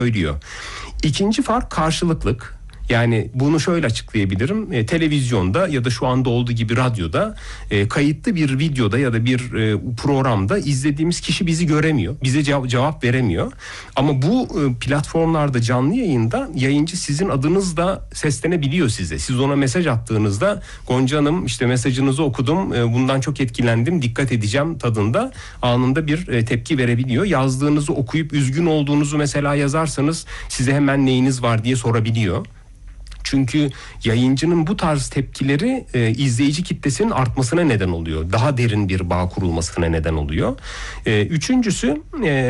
söylüyor. İkinci fark karşılıklık. Yani bunu şöyle açıklayabilirim. Televizyonda ya da şu anda olduğu gibi radyoda kayıtlı bir videoda ya da bir programda izlediğimiz kişi bizi göremiyor. Bize cevap veremiyor. Ama bu platformlarda canlı yayında yayıncı sizin adınızla seslenebiliyor size. Siz ona mesaj attığınızda Gonca Hanım işte mesajınızı okudum, bundan çok etkilendim, dikkat edeceğim tadında anında bir tepki verebiliyor. Yazdığınızı okuyup üzgün olduğunuzu mesela yazarsanız size hemen neyiniz var diye sorabiliyor. Çünkü yayıncının bu tarz tepkileri izleyici kitlesinin artmasına neden oluyor. Daha derin bir bağ kurulmasına neden oluyor. Üçüncüsü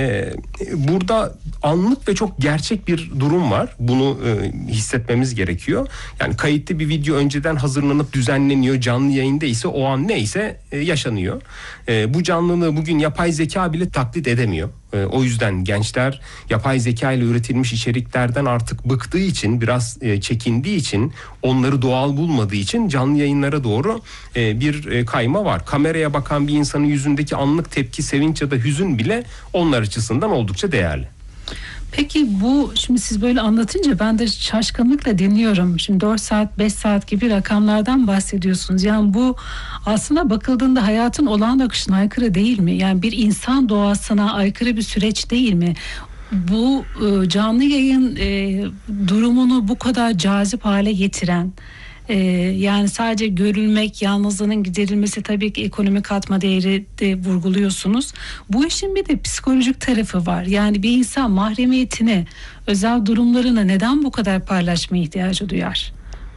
burada anlık ve çok gerçek bir durum var. Bunu hissetmemiz gerekiyor. Yani kayıtlı bir video önceden hazırlanıp düzenleniyor. Canlı yayında ise o an neyse yaşanıyor. Bu canlılığı bugün yapay zeka bile taklit edemiyor. O yüzden gençler yapay zeka ile üretilmiş içeriklerden artık bıktığı için, biraz çekindiği için, onları doğal bulmadığı için canlı yayınlara doğru bir kayma var. Kameraya bakan bir insanın yüzündeki anlık tepki, sevinç ya da hüzün bile onlar açısından oldukça değerli. Peki bu şimdi siz böyle anlatınca ben de şaşkınlıkla dinliyorum. Şimdi 4 saat 5 saat gibi rakamlardan bahsediyorsunuz. Yani bu aslında bakıldığında hayatın olağan akışına aykırı değil mi? Yani bir insan doğasına aykırı bir süreç değil mi? Bu canlı yayın durumunu bu kadar cazip hale getiren, yani sadece görülmek, yalnızlığının giderilmesi, tabii ki ekonomik katma değeri de vurguluyorsunuz. Bu işin bir de psikolojik tarafı var. Yani bir insan mahremiyetini, özel durumlarını neden bu kadar paylaşmaya ihtiyacı duyar?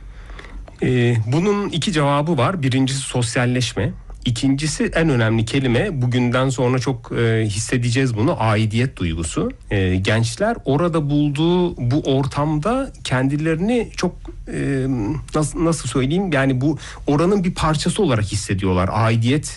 Bunun iki cevabı var. Birincisi sosyalleşme. İkincisi en önemli kelime, bugünden sonra çok hissedeceğiz bunu, aidiyet duygusu. Gençler orada bulduğu bu ortamda kendilerini çok nasıl söyleyeyim, yani bu oranın bir parçası olarak hissediyorlar. Aidiyet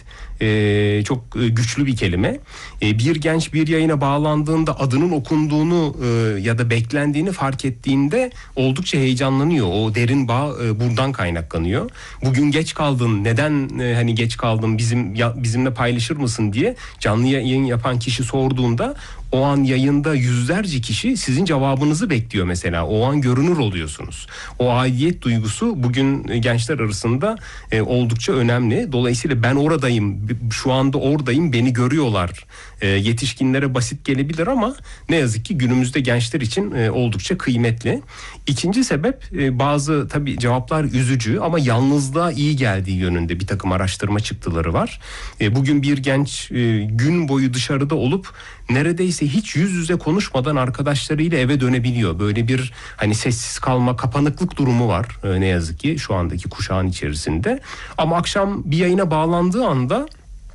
çok güçlü bir kelime. Bir genç bir yayına bağlandığında adının okunduğunu ya da beklendiğini fark ettiğinde oldukça heyecanlanıyor. O derin bağ buradan kaynaklanıyor. Bugün geç kaldın, neden hani geç kaldın, bizimle paylaşır mısın diye canlı yayın yapan kişi sorduğunda o an yayında yüzlerce kişi sizin cevabınızı bekliyor mesela. O an görünür oluyorsunuz. O aidiyet duygusu bugün gençler arasında oldukça önemli. Dolayısıyla ben oradayım, şu anda oradayım, beni görüyorlar. Yetişkinlere basit gelebilir ama ne yazık ki günümüzde gençler için oldukça kıymetli. İkinci sebep, bazı tabii cevaplar üzücü ama yalnızlığa iyi geldiği yönünde bir takım araştırma çıktıları var. Bugün bir genç gün boyu dışarıda olup neredeyse hiç yüz yüze konuşmadan arkadaşlarıyla eve dönebiliyor. Böyle bir hani sessiz kalma, kapanıklık durumu var ne yazık ki şu andaki kuşağın içerisinde. Ama akşam bir yayına bağlandığı anda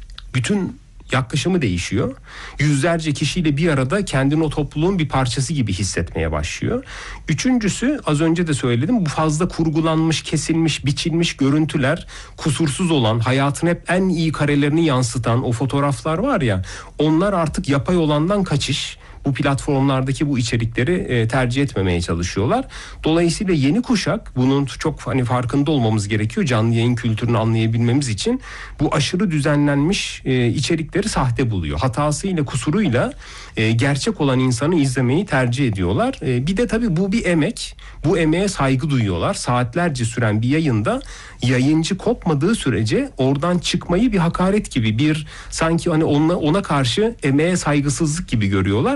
bütün yaklaşımı değişiyor. Yüzlerce kişiyle bir arada kendini o topluluğun bir parçası gibi hissetmeye başlıyor. Üçüncüsü, az önce de söyledim, bu fazla kurgulanmış, kesilmiş, biçilmiş görüntüler, kusursuz olan, hayatın hep en iyi karelerini yansıtan o fotoğraflar var ya, onlar artık yapay olandan kaçış. Bu platformlardaki bu içerikleri tercih etmemeye çalışıyorlar. Dolayısıyla yeni kuşak, bunun çok farkında olmamız gerekiyor. Canlı yayın kültürünü anlayabilmemiz için bu aşırı düzenlenmiş içerikleri sahte buluyor. Hatasıyla, kusuruyla gerçek olan insanı izlemeyi tercih ediyorlar. Bir de tabii bu bir emek. Bu emeğe saygı duyuyorlar. Saatlerce süren bir yayında yayıncı kopmadığı sürece oradan çıkmayı bir hakaret gibi, bir sanki hani ona karşı emeğe saygısızlık gibi görüyorlar.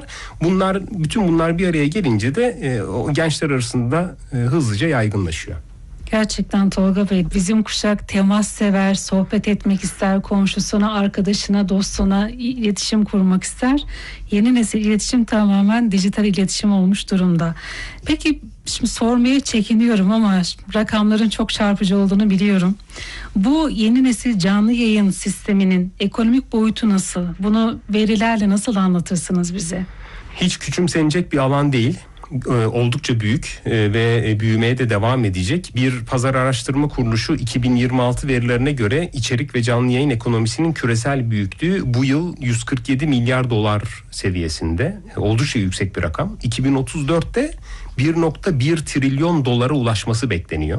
Bütün bunlar bir araya gelince de o gençler arasında hızlıca yaygınlaşıyor. Gerçekten Tolga Bey, bizim kuşak temas sever, sohbet etmek ister, komşusuna, arkadaşına, dostuna iletişim kurmak ister. Yeni nesil iletişim tamamen dijital iletişim olmuş durumda. Peki şimdi sormaya çekiniyorum ama rakamların çok çarpıcı olduğunu biliyorum. Bu yeni nesil canlı yayın sisteminin ekonomik boyutu nasıl? Bunu verilerle nasıl anlatırsınız bize? Hiç küçümsenecek bir alan değil. Oldukça büyük ve büyümeye de devam edecek. Bir pazar araştırma kuruluşu 2026 verilerine göre içerik ve canlı yayın ekonomisinin küresel büyüklüğü bu yıl 147 milyar dolar seviyesinde. Oldukça yüksek bir rakam. 2034'te 1.1 trilyon dolara ulaşması bekleniyor.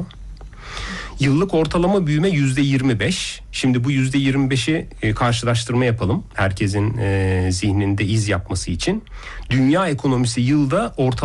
Yıllık ortalama büyüme %25. Şimdi bu %25'i karşılaştırma yapalım. Herkesin zihninde iz yapması için. Dünya ekonomisi yılda ortalama